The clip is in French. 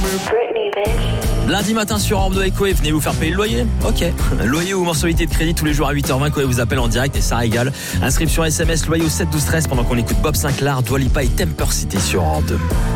Lundi matin sur Europe 2 Echo, venez vous faire payer le loyer. Ok. Loyer ou mensualité de crédit tous les jours à 8h20. Coé vous appelle en direct et ça régale. Inscription SMS loyer au 7 12 13 pendant qu'on écoute Bob Sinclair, Dua Lipa et Temper City sur Europe 2.